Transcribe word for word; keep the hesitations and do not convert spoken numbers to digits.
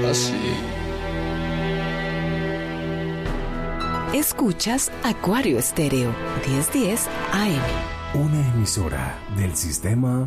así. Escuchas Acuario Estéreo, diez diez A M. Una emisora del sistema